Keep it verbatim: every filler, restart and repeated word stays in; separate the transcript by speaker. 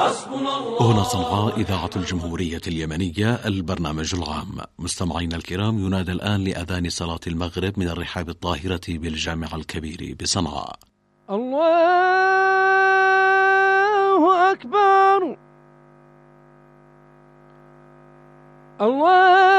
Speaker 1: هنا صنعاء إذاعة الجمهورية اليمنية، البرنامج العام. مستمعينا الكرام، ينادى الآن لأذان صلاة المغرب من الرحاب الطاهرة بالجامع الكبير بصنعاء.
Speaker 2: الله أكبر، الله